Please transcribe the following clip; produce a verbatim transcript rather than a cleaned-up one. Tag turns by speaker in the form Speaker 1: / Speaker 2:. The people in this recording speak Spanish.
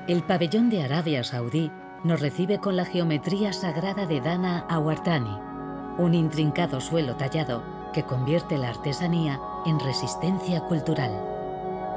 Speaker 1: El pabellón de Arabia Saudí nos recibe con la geometría sagrada de Dana Awartani, un intrincado suelo tallado que convierte la artesanía en resistencia cultural.